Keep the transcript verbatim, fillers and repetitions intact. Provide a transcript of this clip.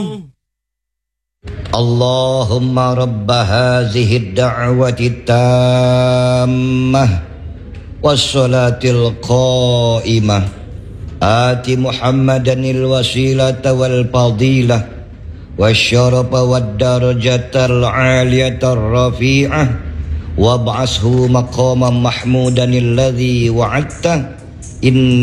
Allahumma rabba hazihi ad-da'wati tammah wassalatil qa'imah ati Muhammadanil wasilata wal fadilah wasyarafa wad darajatal 'aliyatar rafi'ah wab'ashu maqaman mahmudanil ladzi wa'adta in